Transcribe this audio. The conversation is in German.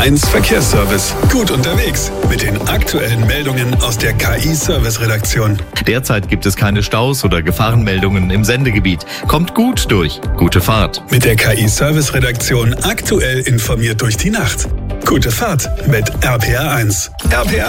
RPA1 Verkehrsservice. Gut unterwegs mit den aktuellen Meldungen aus der KI-Service-Redaktion. Derzeit gibt es keine Staus oder Gefahrenmeldungen im Sendegebiet. Kommt gut durch. Gute Fahrt. Mit der KI-Service-Redaktion aktuell informiert durch die Nacht. Gute Fahrt mit RPA1. RPA